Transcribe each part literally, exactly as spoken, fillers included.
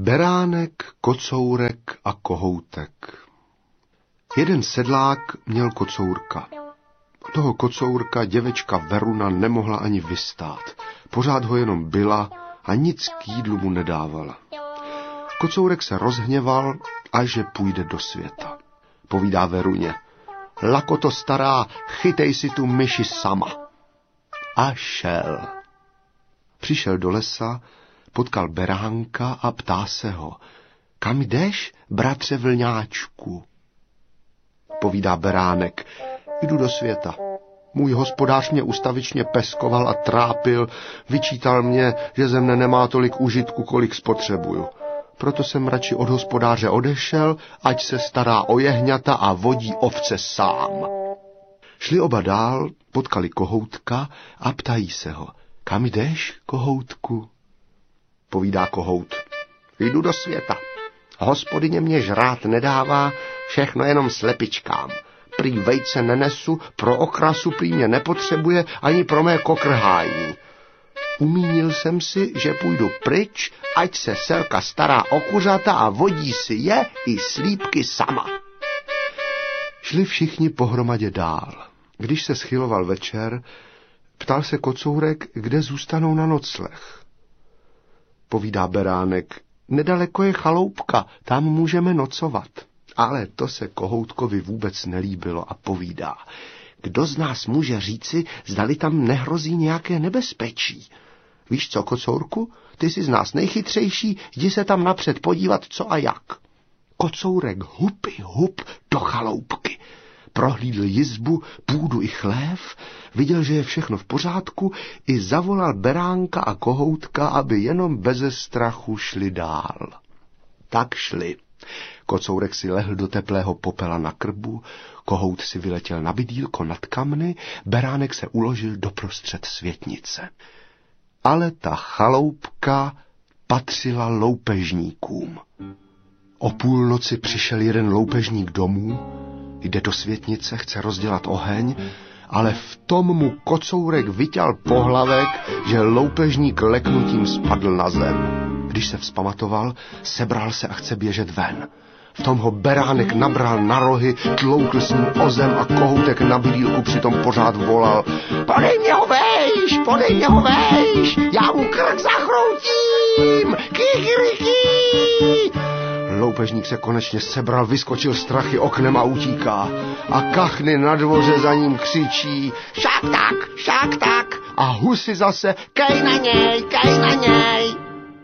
Beránek, kocourek a kohoutek. Jeden sedlák měl kocourka. Toho kocourka děvečka Veruna nemohla ani vystát. Pořád ho jenom byla a nic k jídlu mu nedávala. Kocourek se rozhněval, až že půjde do světa. Povídá Veruně: Lakoto stará, chytej si tu myši sama. A šel. Přišel do lesa, potkal beránka a ptá se ho: Kam jdeš, bratře vlňáčku? Povídá beránek: Jdu do světa. Můj hospodář mě ustavičně peskoval a trápil, vyčítal mě, že ze mne nemá tolik užitku, kolik spotřebuju. Proto jsem radši od hospodáře odešel, ať se stará o jehňata a vodí ovce sám. Šli oba dál, potkali kohoutka a ptají se ho: Kam jdeš, kohoutku? Povídá kohout: Jdu do světa. Hospodyně mě žrát nedává, všechno jenom slepičkám. Prý vejce nenesu, pro okrasu prý mě nepotřebuje, ani pro mé kokrhání. Umínil jsem si, že půjdu pryč, ať se selka stará o kuřata a vodí si je i slípky sama. Šli všichni pohromadě dál. Když se schyloval večer, ptal se kocourek, kde zůstanou na nocleh. Povídá beránek: Nedaleko je chaloupka, tam můžeme nocovat. Ale to se kohoutkovi vůbec nelíbilo a povídá: Kdo z nás může říci, zdali tam nehrozí nějaké nebezpečí? Víš co, kocourku, ty jsi z nás nejchytřejší, jdi se tam napřed podívat, co a jak. Kocourek hupy hup do chaloupky. Prohlídl jizbu, půdu i chlév, viděl, že je všechno v pořádku, i zavolal beránka a kohoutka, aby jenom beze strachu šli dál. Tak šli. Kocourek si lehl do teplého popela na krbu, kohout si vyletěl na bydýlko nad kamny, beránek se uložil doprostřed světnice. Ale ta chaloupka patřila loupežníkům. O půlnoci přišel jeden loupežník domů, jde do světnice, chce rozdělat oheň, ale v tom mu kocourek vyťal pohlavek, že loupežník leknutím spadl na zem. Když se vzpamatoval, sebral se a chce běžet ven. V tom ho beránek nabral na rohy, tloukl s ním o zem a kohoutek na bydýlku přitom pořád volal: Podej mě ho vejš, podej mě ho vejš, já mu krk zachroutím, kikiriki. Loupežník se konečně sebral, vyskočil strachy oknem a utíká. A kachny na dvoře za ním křičí: Šak tak, šak tak. A husy zase: Kej na něj, kej na něj.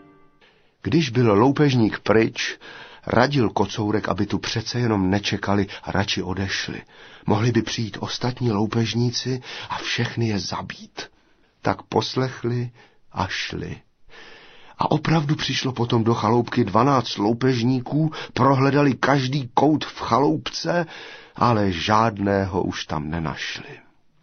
Když byl loupežník pryč, radil kocourek, aby tu přece jenom nečekali a radši odešli. Mohli by přijít ostatní loupežníci a všechny je zabít. Tak poslechli a šli. A opravdu přišlo potom do chaloupky dvanáct loupežníků, prohledali každý kout v chaloupce, ale žádného už tam nenašli.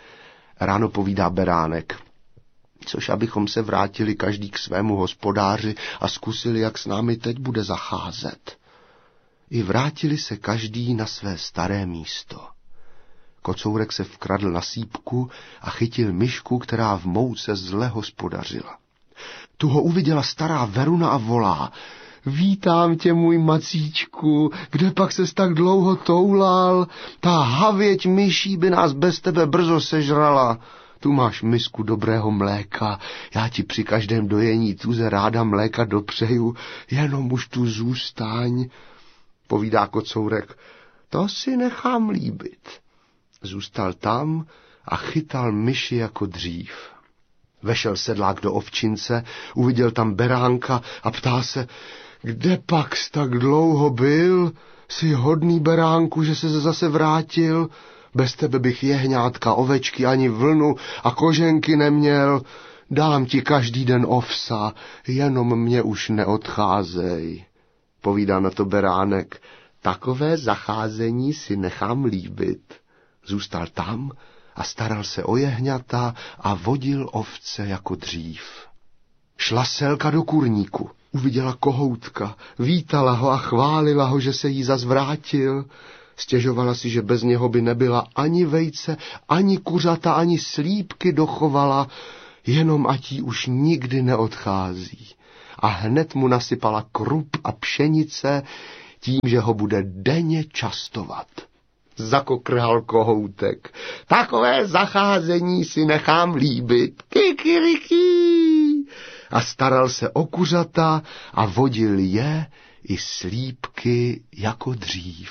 Ráno povídá beránek: Což abychom se vrátili každý k svému hospodáři a zkusili, jak s námi teď bude zacházet. I vrátili se každý na své staré místo. Kocourek se vkradl na sýpku a chytil myšku, která v mouce zle hospodařila. Tu ho uviděla stará Veruna a volá: Vítám tě, můj macíčku, kde pak ses tak dlouho toulal? Ta havěť myší by nás bez tebe brzo sežrala. Tu máš misku dobrého mléka, já ti při každém dojení tuze ráda mléka dopřeju, jenom už tu zůstaň. Povídá kocourek: To si nechám líbit. Zůstal tam a chytal myši jako dřív. Vešel sedlák do ovčince, uviděl tam beránka a ptá se: Kde pak jsi tak dlouho byl? Jsi hodný, beránku, že se zase vrátil? Bez tebe bych jehňátka, ovečky ani vlnu a koženky neměl. Dám ti každý den ovsa, jenom mě už neodcházej. Povídá na to beránek: Takové zacházení si nechám líbit. Zůstal tam a staral se o jehňata a vodil ovce jako dřív. Šla selka do kurníku, uviděla kohoutka, vítala ho a chválila ho, že se jí zas vrátil. Stěžovala si, že bez něho by nebyla ani vejce, ani kuřata, ani slípky dochovala, jenom ať jí už nikdy neodchází. a hned mu nasypala krup a pšenice tím, že ho bude denně častovat. Zakokrhal kohoutek. Takové zacházení si nechám líbit. Kikiriki. A staral se o kuřata a vodil je i slípky jako dřív.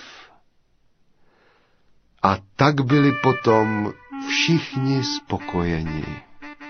A tak byli potom všichni spokojeni.